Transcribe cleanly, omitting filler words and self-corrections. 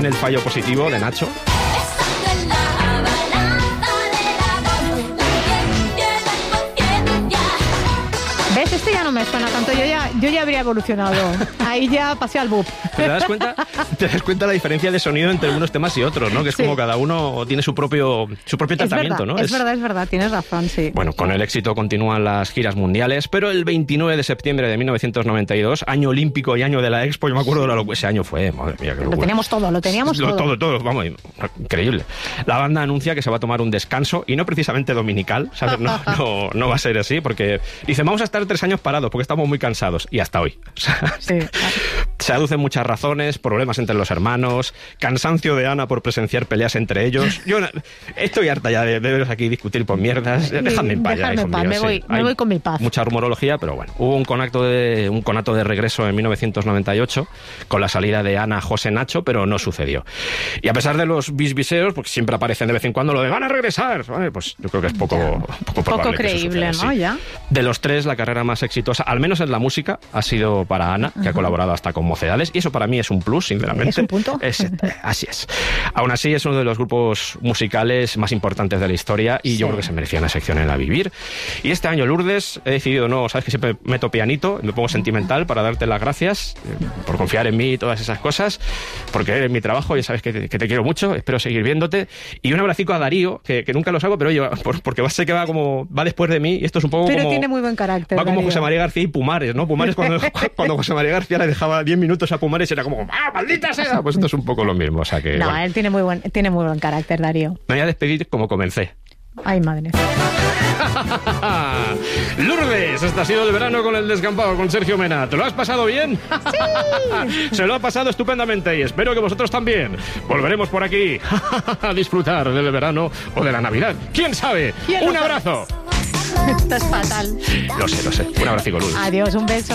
en el fallo positivo de Nacho. ¿Ves? Este ya no me suena tanto. Yo ya habría evolucionado. Ahí ya pasé al BUP. ¿Te das cuenta? ¿Te das cuenta la diferencia de sonido entre unos temas y otros, ¿no? Que es como cada uno tiene su propio tratamiento, ¿no? Es verdad, tienes razón, sí. Bueno, con el éxito continúan las giras mundiales, pero el 29 de septiembre de 1992, año olímpico y año de la Expo, yo me acuerdo de lo que ese año fue, madre mía, qué locura. Lo teníamos todo. Todo, vamos, increíble. La banda anuncia que se va a tomar un descanso, y no precisamente dominical, ¿sabes? No va a ser así, porque dicen, vamos a estar 3 años parados porque estamos muy cansados, y hasta hoy. O sea, sí. Se aducen muchas razones, problemas entre los hermanos, cansancio de Ana por presenciar peleas entre ellos. Yo estoy harta ya de veros aquí discutir por mierdas. Dejadme en paz. Me voy con mi paz. Mucha rumorología, pero bueno. Hubo un conato de regreso en 1998 con la salida de Ana, José, Nacho, pero no sucedió. Y a pesar de los bisbiseos, porque siempre aparecen de vez en cuando lo de van a regresar, ¿vale? Pues yo creo que es poco probable, creíble, que suceda, ¿no? sí. Ya. De los tres, la carrera más exitosa, al menos en la música, ha sido para Ana, que ha colaborado hasta con Mocedades, y eso para mí es un plus, sinceramente. ¿Es un punto? Así es. Aún así, es uno de los grupos musicales más importantes de la historia, y yo creo que se merecía una sección en la Vivir. Y este año, Lourdes, he decidido, sabes que siempre meto pianito, me pongo sentimental para darte las gracias por confiar en mí y todas esas cosas, porque eres mi trabajo, ya sabes que te quiero mucho, espero seguir viéndote. Y un abracico a Darío, que nunca los hago, pero oye, porque sé que va después de mí, y esto es un poco pero tiene muy buen carácter, va como Darío. José María García y Pumares, ¿no? Pumares cuando José María García le dejaba 10 minutos a Pumares era como ¡ah, maldita sea! Pues esto es un poco lo mismo, o sea que... No, bueno. él tiene muy buen carácter, Darío. Me voy a despedir como comencé. Ay, madre. Lourdes, este ha sido el verano con el descampado, con Sergio Mena. ¿Te lo has pasado bien? Sí. Se lo ha pasado estupendamente y espero que vosotros también. Volveremos por aquí a disfrutar del verano o de la Navidad. ¿Quién sabe? ¡Un abrazo! Esto es fatal. Lo sé. Un abrazo, Lourdes. Adiós, un beso.